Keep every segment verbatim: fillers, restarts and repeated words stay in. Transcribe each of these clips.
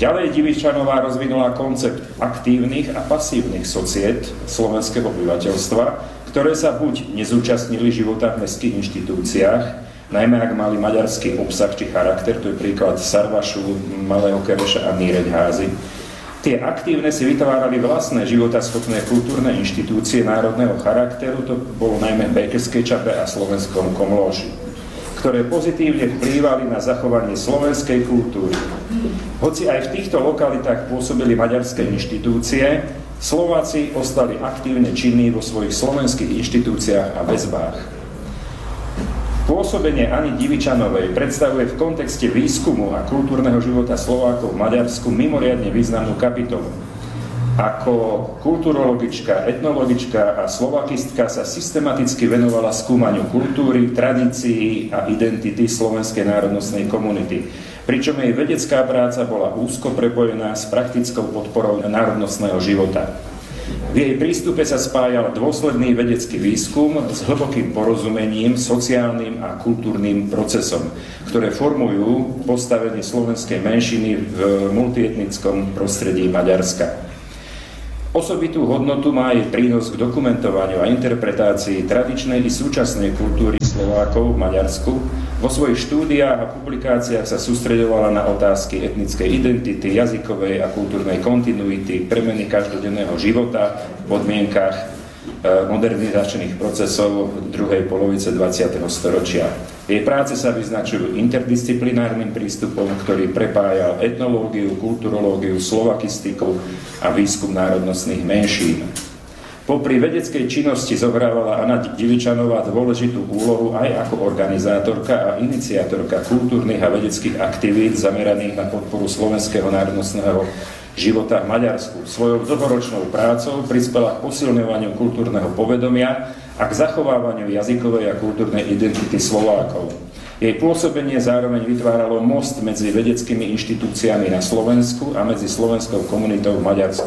Ďalej Divičanová rozvinula koncept aktívnych a pasívnych sociét slovenského obyvateľstva, ktoré sa buď nezúčastnili života v mestských inštitúciách, najmä ak mali maďarský obsah či charakter, to je príklad Sarvašu, Malého Kereša a Míreť Házy. Tie aktívne si vytvárali vlastné životaschopné kultúrne inštitúcie národného charakteru, to bolo najmä v Békeskej Čape a Slovenskom Komlóži, ktoré pozitívne vplývali na zachovanie slovenskej kultúry. Hoci aj v týchto lokalitách pôsobili maďarské inštitúcie, Slováci ostali aktívne činní vo svojich slovenských inštitúciách a väzbách. Pôsobenie Anny Divičanovej predstavuje v kontexte výskumu a kultúrneho života Slovákov v Maďarsku mimoriadne významnú kapitolu. Ako kulturologička, etnologička a slovakistka sa systematicky venovala skúmaniu kultúry, tradícií a identity slovenskej národnostnej komunity, pričom jej vedecká práca bola úzko prepojená s praktickou podporou národnostného života. V jej prístupe sa spájal dôsledný vedecký výskum s hlbokým porozumením sociálnym a kultúrnym procesom, ktoré formujú postavenie slovenskej menšiny v multietnickom prostredí Maďarska. Osobitú hodnotu má jej prínos k dokumentovaniu a interpretácii tradičnej i súčasnej kultúry Slovákov v Maďarsku. Vo svojich štúdiách a publikáciách sa sústreďovala na otázky etnickej identity, jazykovej a kultúrnej kontinuity, premeny každodenného života v podmienkach modernizačných procesov druhej polovice dvadsiateho storočia. Jej práce sa vyznačujú interdisciplinárnym prístupom, ktorý prepájal etnológiu, kulturológiu, slovakistiku a výskum národnostných menšín. Popri vedeckej činnosti zohrávala Anna Divičanová dôležitú úlohu aj ako organizátorka a iniciátorka kultúrnych a vedeckých aktivít zameraných na podporu slovenského národnostného života v Maďarsku. Svojou dlhoročnou prácou prispela k posilňovaniu kultúrneho povedomia a k zachovávaniu jazykovej a kultúrnej identity Slovákov. Jej pôsobenie zároveň vytváralo most medzi vedeckými inštitúciami na Slovensku a medzi slovenskou komunitou v Maďarsku.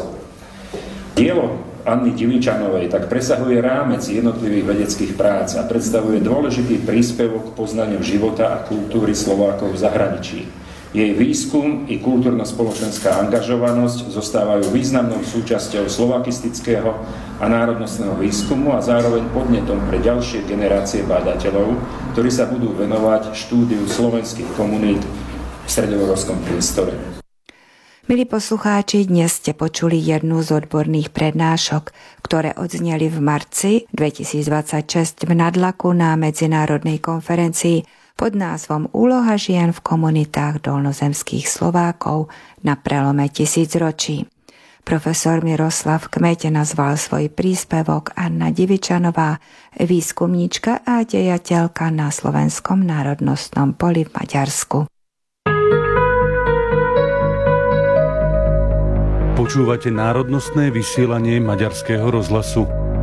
Dielo Anny Divičanovej tak presahuje rámec jednotlivých vedeckých prác a predstavuje dôležitý príspevok k poznaniu života a kultúry Slovákov v zahraničí. Jej výskum i kultúrno-spoločenská angažovanosť zostávajú významnou súčasťou slovakistického a národnostného výskumu a zároveň podnetom pre ďalšie generácie bádateľov, ktorí sa budú venovať štúdiu slovenských komunít v stredoeurópskom priestore. Milí poslucháči, dnes ste počuli jednu z odborných prednášok, ktoré odzneli v marci dvetisícdvadsaťšesť v Nadlaku na medzinárodnej konferencii pod názvom Úloha žien v komunitách dolnozemských Slovákov na prelome tisícročí. Profesor Miroslav Kmeď nazval svoj príspevok Anna Divičanová, výskumníčka a dejateľka na slovenskom národnostnom poli v Maďarsku. Počúvate národnostné vysielanie Maďarského rozhlasu.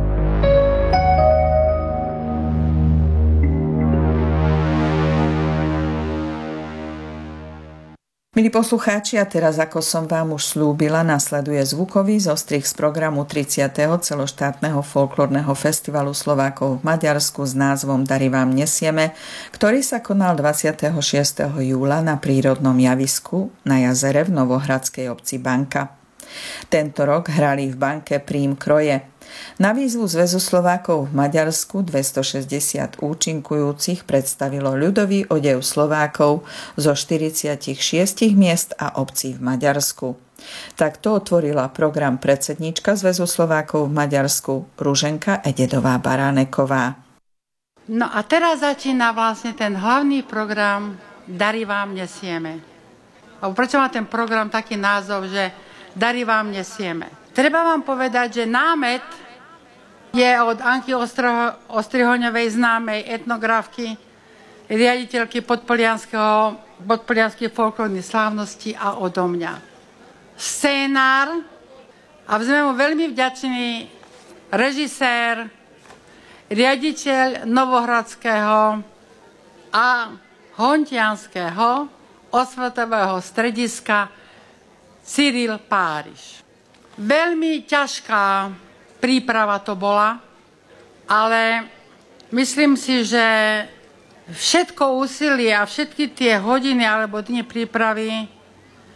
Milí poslucháči, a teraz, ako som vám už slúbila, nasleduje zvukový zostrih z programu tridsiateho celoštátneho folklórneho festivalu Slovákov v Maďarsku s názvom Dary vám nesieme, ktorý sa konal dvadsiateho šiesteho júla na prírodnom javisku na jazere v novohradskej obci Banka. Tento rok hrali v Banke Prím kroje. Na výzvu Zväzu Slovákov v Maďarsku dvestošesťdesiat účinkujúcich predstavilo ľudový odev Slovákov zo štyridsaťšesť miest a obcí v Maďarsku. Takto otvorila program predsedníčka Zväzu Slovákov v Maďarsku Ruženka Ededová Baráneková. No a teraz začína vlastne ten hlavný program Dary vám nesieme. A prečo má ten program taký názov, že Dary vám nesieme? Treba vám povedať, že námet je od Anky Ostrihoňovej, známej etnografky, riaditeľky podpolianských folklórnych slávností a odo mňa. Scénár, a sme mu veľmi vďační, režisér, riaditeľ Novohradského a Hontianského osvetového strediska Cyril Páriš. Veľmi ťažká príprava to bola, ale myslím si, že všetko úsilie a všetky tie hodiny alebo dni prípravy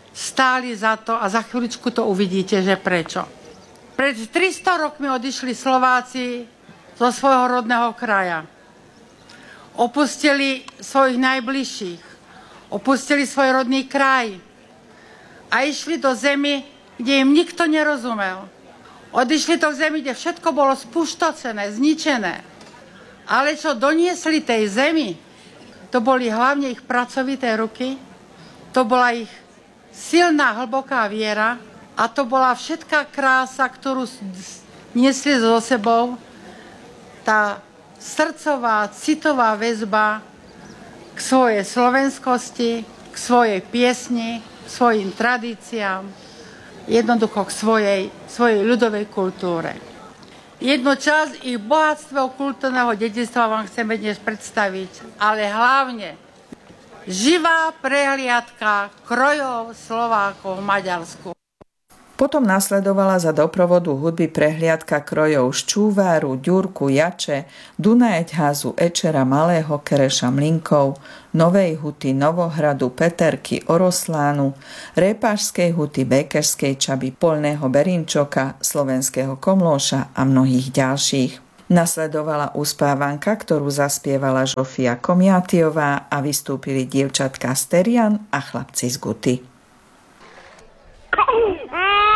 stáli za to a za chvíľučku to uvidíte, že prečo. Pred tristo rokmi odišli Slováci zo svojho rodného kraja. Opustili svojich najbližších, opustili svoj rodný kraj a išli do zemi, kde im nikto nerozumel. Odišli do zemi, kde všetko bolo spuštocené, zničené. Ale čo doniesli tej zemi, to boli hlavne ich pracovité ruky, to bola ich silná, hlboká viera a to bola všetká krása, ktorú niesli so sebou, tá srdcová, citová väzba k svojej slovenskosti, k svojej piesni, k svojim tradíciám, jednoducho k svojej, svojej ľudovej kultúre. Jednu časť ich bohatstva kultúrneho dedičstva vám chceme dnes predstaviť, ale hlavne živá prehliadka krojov Slovákov v Maďarsku. Potom nasledovala za doprovodu hudby prehliadka krojov z Čúváru, Ďurku, Jače, Dunajeťházu, Ečera, Malého Kereša, Mlinkov, Novej Huty, Novohradu, Peterky, Oroslánu, Répášskej Huty, Békešskej Čaby, Polného Berinčoka, Slovenského Komlóša a mnohých ďalších. Nasledovala uspávanka, ktorú zaspievala Žofia Komiatiová a vystúpili dievčatka z Terian a chlapci z Guty.